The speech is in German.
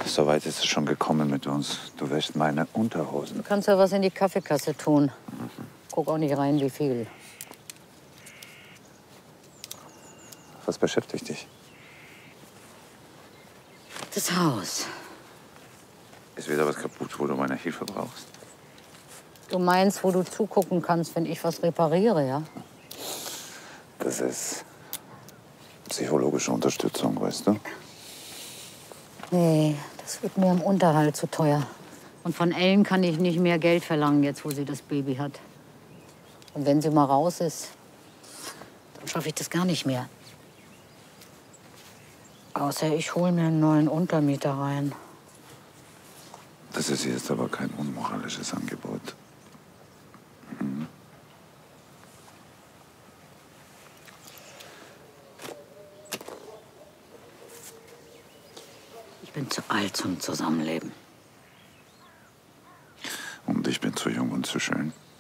So weit ist es schon gekommen mit uns. Du wäschst meine Unterhosen. Du kannst ja was in die Kaffeekasse tun. Guck auch nicht rein, wie viel. Was beschäftigt dich? Das Haus. Ist wieder was kaputt, wo du meine Hilfe brauchst? Du meinst, wo du zugucken kannst, wenn ich was repariere, ja? Das ist psychologische Unterstützung, weißt du? Nee, das wird mir im Unterhalt zu teuer. Und von Ellen kann ich nicht mehr Geld verlangen, jetzt wo sie das Baby hat. Und wenn sie mal raus ist, dann schaffe ich das gar nicht mehr. Außer ich hole mir einen neuen Untermieter rein. Das ist jetzt aber kein unmoralisches Angebot. Mhm. Ich bin zu alt zum Zusammenleben. Und ich bin zu jung und zu schön.